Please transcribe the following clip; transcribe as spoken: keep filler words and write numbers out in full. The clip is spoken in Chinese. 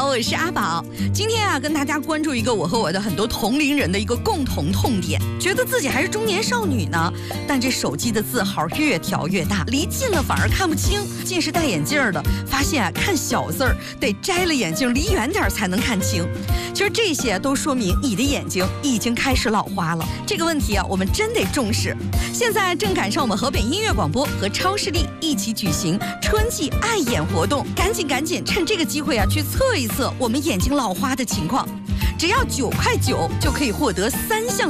我是阿宝。今天啊，跟大家关注一个我和我的很多同龄人的一个共同痛点，觉得自己还是中年少女呢，但这手机的字号越调越大，离近了反而看不清。近视戴眼镜的发现啊，看小字儿得摘了眼镜离远点才能看清。其实这些都说明你的眼睛已经开始老花了。这个问题啊，我们真得重视。现在正赶上我们河北音乐广播和超视力一起举行春季爱眼活动，赶紧赶紧趁这个机会啊，去测一测我们眼睛老花的情况。只要九块九就可以获得三项